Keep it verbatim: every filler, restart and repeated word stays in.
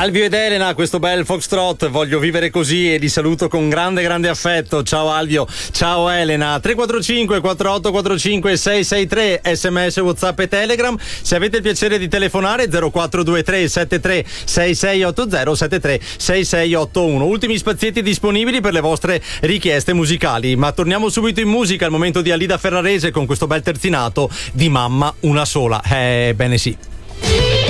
Alvio ed Elena, questo bel foxtrot, voglio vivere così, e li saluto con grande grande affetto. Ciao Alvio, ciao Elena. Tre quattro cinque quattro otto quattro cinque sei sei tre, sms, whatsapp e telegram. Se avete il piacere di telefonare, zero quattro due tre sette tre sei sei otto zero sette tre sei sei otto uno. Ultimi spazietti disponibili per le vostre richieste musicali, ma torniamo subito in musica, al momento di Alida Ferrarese con questo bel terzinato di Mamma una sola. Eh bene sì.